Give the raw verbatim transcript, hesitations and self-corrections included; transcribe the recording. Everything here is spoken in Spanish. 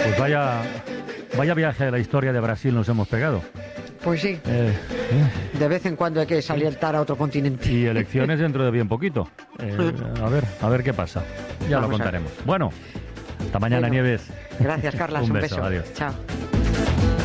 Pues vaya, vaya viaje a la historia de Brasil nos hemos pegado. Pues sí. Eh, eh. De vez en cuando hay que saltar a otro continente. Y elecciones dentro de bien poquito. Eh, a ver, a ver qué pasa. Ya Vamos lo contaremos. Bueno, hasta mañana, Bueno, Nieves. Gracias, Carlas. Un Un beso, beso. adiós. Chao.